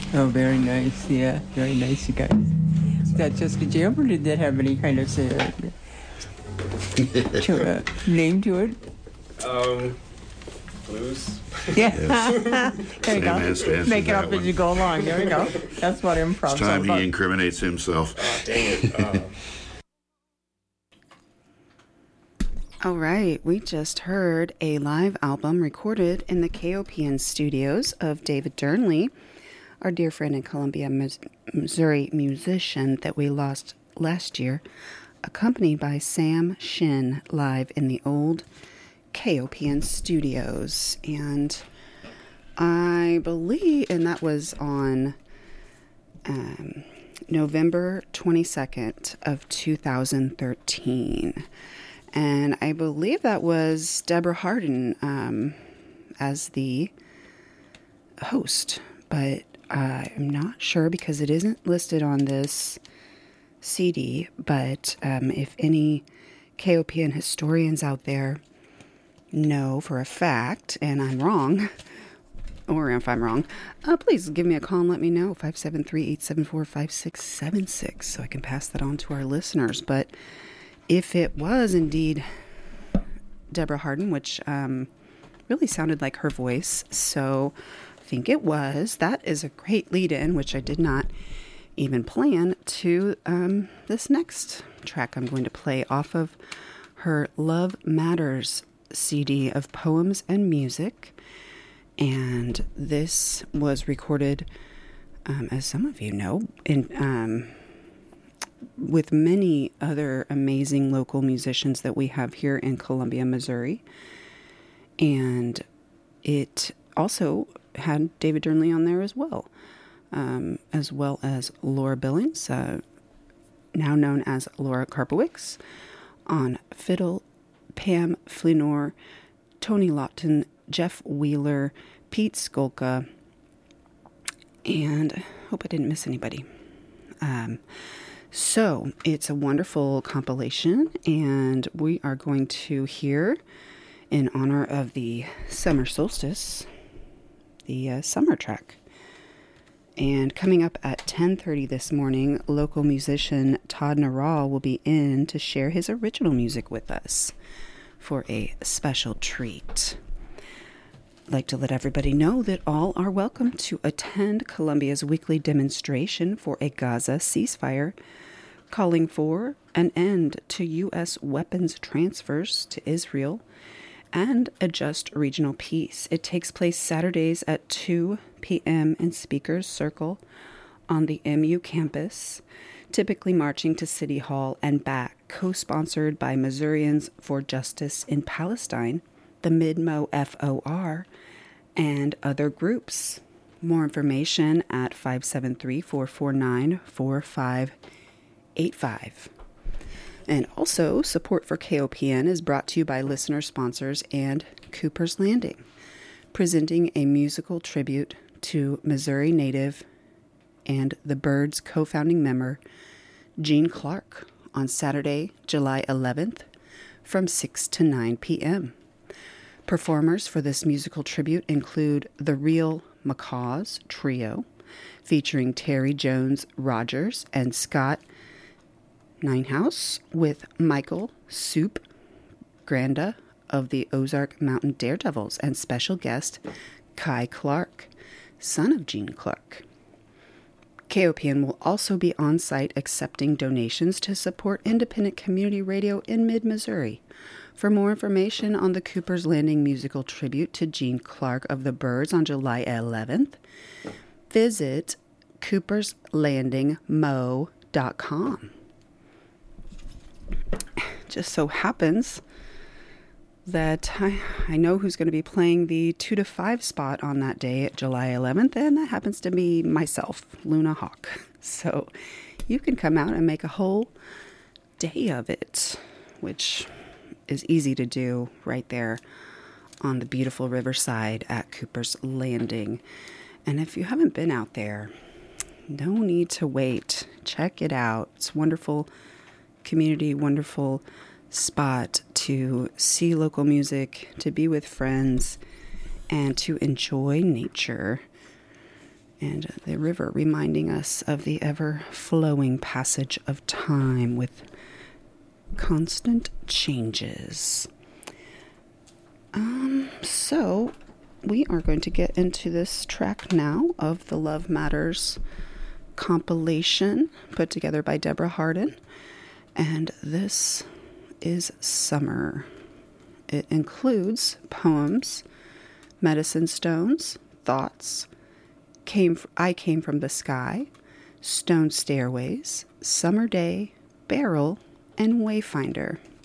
Oh, very nice. Yeah, very nice, you guys. Is that just a jam, or did that have any kind of name to it? Blues. Yeah. Yes. There you go. Make it up as you go along. There you go. That's what improv It's time he incriminates himself. Oh, dang it. All right, we just heard a live album recorded in the KOPN studios of David Durnley, our dear friend in Columbia, Missouri musician that we lost last year, accompanied by Sam Shin live in the old KOPN studios. And I believe, and that was on November 22nd of 2013. And I believe that was Deborah Harden as the host, but I'm not sure because it isn't listed on this CD. But if any KOPN historians out there know for a fact, and I'm wrong, or if I'm wrong, please give me a call and let me know, 573-874-5676, so I can pass that on to our listeners. But if it was indeed Deborah Harden, which really sounded like her voice, so I think it was, that is a great lead-in, which I did not even plan, to this next track I'm going to play off of her Love Matters CD of poems and music. And this was recorded, as some of you know, in with many other amazing local musicians that we have here in Columbia, Missouri. And it also had David Durnley on there as well as Laura Billings, now known as Laura Karpowicz, on fiddle, Pam Flinor, Tony Lawton, Jeff Wheeler, Pete Skolka, and hope I didn't miss anybody. So it's a wonderful compilation, and we are going to hear, in honor of the summer solstice, the summer track. And coming up at 10:30 this morning, local musician Todd Naral will be in to share his original music with us for a special treat. I'd like to let everybody know that all are welcome to attend Columbia's weekly demonstration for a Gaza ceasefire, calling for an end to U.S. weapons transfers to Israel and a just regional peace. It takes place Saturdays at 2 p.m. in Speaker's Circle on the MU campus, typically marching to City Hall and back, co-sponsored by Missourians for Justice in Palestine, the Midmo FOR, and other groups. More information at 573-449-4585. And also, support for KOPN is brought to you by listener sponsors and Cooper's Landing, presenting a musical tribute to Missouri native and the Byrds co-founding member, Gene Clark, on Saturday, July 11th, from 6 to 9 p.m. Performers for this musical tribute include the Real Macaws Trio, featuring Terry Jones Rogers and Scott Ninehouse, with Michael Soup Granda of the Ozark Mountain Daredevils and special guest Kai Clark, son of Gene Clark. KOPN will also be on site accepting donations to support independent community radio in mid-Missouri. For more information on the Cooper's Landing musical tribute to Gene Clark of the Byrds on July 11th, visit cooperslandingmo.com. Just so happens that I know who's going to be playing the 2 to 5 spot on that day at July 11th, and that happens to be myself, Luna Hawk. So you can come out and make a whole day of it, which is easy to do right there on the beautiful riverside at Cooper's Landing. And if you haven't been out there, no need to wait. Check it out. It's wonderful community, wonderful spot to see local music, to be with friends, and to enjoy nature. And the river reminding us of the ever-flowing passage of time with constant changes. So we are going to get into this track now of the Love Matters compilation put together by Deborah Harden. And this is Summer. It includes poems, Medicine Stones, Thoughts, I Came from the Sky, Stone Stairways, Summer Day, Barrel, and Wayfinder.